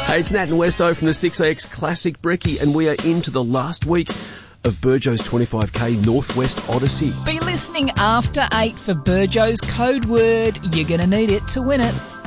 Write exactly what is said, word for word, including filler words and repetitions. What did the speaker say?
Hey, it's Nat and Westo from the six A X Classic Brekkie, and we are into the last week of Burjo's twenty-five K Northwest Odyssey. Be listening after eight for Burjo's code word. You're going to need it to win it.